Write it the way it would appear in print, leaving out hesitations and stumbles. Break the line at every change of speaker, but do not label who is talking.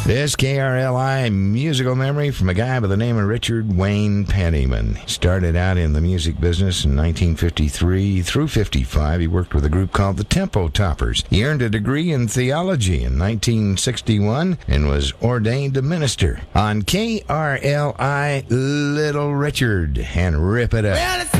This KRLI musical memory from a guy by the name of Richard Wayne Penniman. He started out in the music business in 1953 through 55. He worked with a group called the Tempo Toppers. He earned a degree in theology in 1961 and was ordained a minister. On KRLI, Little Richard, and rip it up.